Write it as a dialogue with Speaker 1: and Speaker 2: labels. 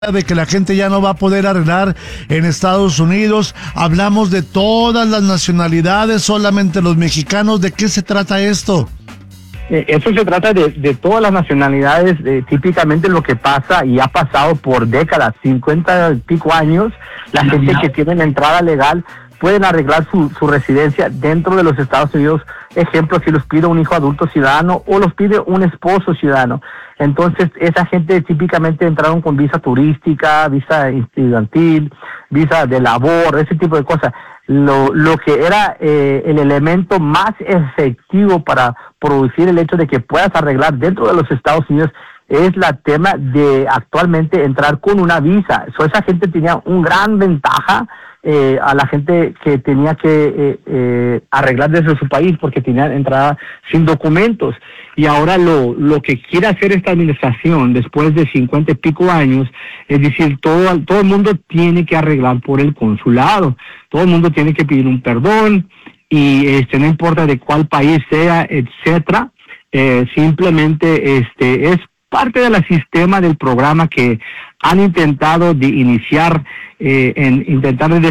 Speaker 1: de que la gente ya no va a poder arreglar en Estados Unidos. Hablamos de todas las nacionalidades, solamente los mexicanos. ¿De qué se trata esto?
Speaker 2: Eso se trata de todas las nacionalidades. Típicamente lo que pasa y ha pasado por décadas, 50 y pico años, la gente que tiene la entrada legal pueden arreglar su residencia dentro de los Estados Unidos. Ejemplo, si los pide un hijo adulto ciudadano o los pide un esposo ciudadano. Entonces, esa gente típicamente entraron con visa turística, visa estudiantil, visa de labor, ese tipo de cosas. Lo que era el elemento más efectivo para producir el hecho de que puedas arreglar dentro de los Estados Unidos es la tema de actualmente entrar con una visa. Esa gente tenía un gran ventaja a la gente que tenía que arreglar desde su país porque tenía entrada sin documentos. Y ahora lo que quiere hacer esta administración después de 50 y pico años, es decir, todo el mundo tiene que arreglar por el consulado, todo el mundo tiene que pedir un perdón y no importa de cuál país sea, etcétera, simplemente es parte del sistema del programa que han intentado de iniciar, intentar de